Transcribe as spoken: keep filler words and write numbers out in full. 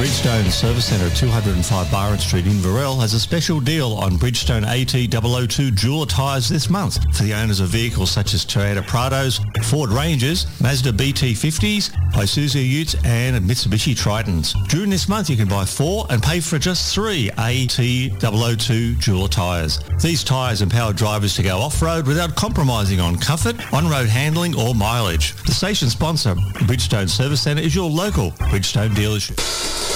Bridgestone Service Centre at two oh five Byron Street in Varel has a special deal on Bridgestone A T double oh two Jeweller tyres this month for the owners of vehicles such as Toyota Prados, Ford Rangers, Mazda B T fifties, Isuzu Utes and Mitsubishi Tritons. During this month you can buy four and pay for just three A T double oh two Jeweller tyres. These tyres empower drivers to go off-road without compromising on comfort, on-road handling or mileage. The station sponsor, Bridgestone Service Centre, is your local Bridgestone dealership.